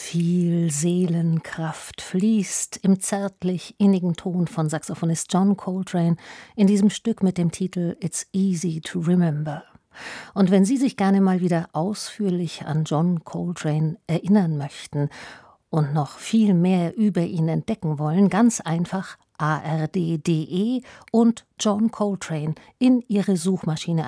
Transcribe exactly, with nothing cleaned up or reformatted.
Viel Seelenkraft fließt im zärtlich innigen Ton von Saxophonist John Coltrane in diesem Stück mit dem Titel It's Easy to Remember. Und wenn Sie sich gerne mal wieder ausführlich an John Coltrane erinnern möchten und noch viel mehr über ihn entdecken wollen, ganz einfach A R D punkt D E und John Coltrane in Ihre Suchmaschine